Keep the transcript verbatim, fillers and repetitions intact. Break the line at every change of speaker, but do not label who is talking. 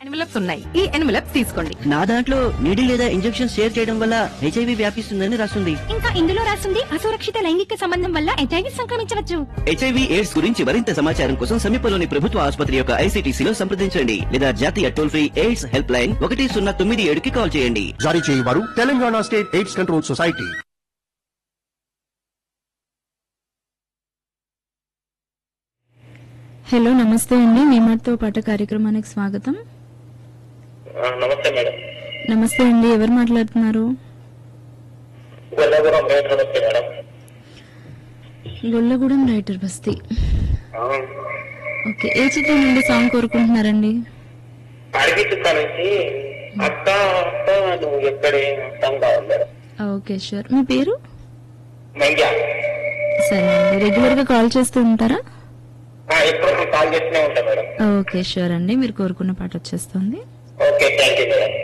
Envelopes ఉన్నాయి. ఈ envelopes తీసుకోండి.
నా దాంట్లో నీడిల్ లేదా ఇంజెక్షన్ షేర్ చేయడం వల్ల హెచ్ఐవి వ్యాపిస్తుందని రాస్తుంది.
ఇంకా ఇందులో రాస్తుంది అసురక్షిత లైంగిక సంబంధం వల్ల హెచ్ఐవి సంక్రమించవచ్చు.
హెచ్ఐవి ఎయిడ్స్ గురించి మరింత సమాచారం కోసం సమీపంలోని ప్రభుత్వ ఆసుపత్రి యొక్క ఐసీటీసీలో సంప్రదించండి లేదా జాతీయ toll free AIDS help line ఒకటి సున్నా తొమ్మిది ఏడుకి కాల్ చేయండి.
జారీ చేయవారు Telangana state AIDS control society.
Hello, నమస్తే అండి. మీ మాటతో పాటు కార్యక్రమానికి స్వాగతం.
నమస్తే మేడం.
నమస్తే అండి, ఎవరు మాట్లాడుతున్నారు? గొల్లగూడెం రైటర్ బస్తీ. ఓకే, ఏ చిత్రం నుండి సాంగ్ కోరుకుంటున్నారండి? Okay, sure. మీ పేరు? సరే అండి, రెగ్యులర్ గా కాల్ చేస్తూ ఉంటారా?
కాల్ చేస్తూనే ఉంటా మేడం.
ఓకే, షూర్ అండి, మీరు కోరుకున్న పాట వచ్చేస్తుంది.
Okay, thank you madam.